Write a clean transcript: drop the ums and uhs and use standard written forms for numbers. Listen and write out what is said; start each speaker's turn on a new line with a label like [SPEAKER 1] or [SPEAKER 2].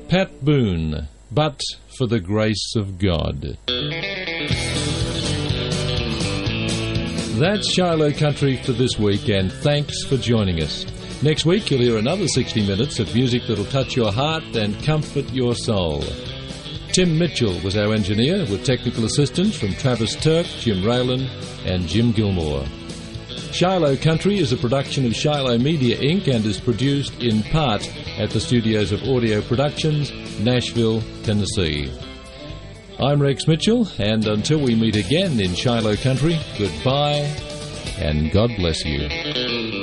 [SPEAKER 1] Pat Boone, But for the Grace of God. That's Shiloh Country for this week, and thanks for joining us. Next week you'll hear another 60 minutes of music that'll touch your heart and comfort your soul. Tim Mitchell was our engineer, with technical assistance from Travis Turk, Jim Raylan and Jim Gilmore. Shiloh Country is a production of Shiloh Media Inc. and is produced in part at the studios of Audio Productions, Nashville, Tennessee. I'm Rex Mitchell, and until we meet again in Shiloh Country, goodbye and God bless you.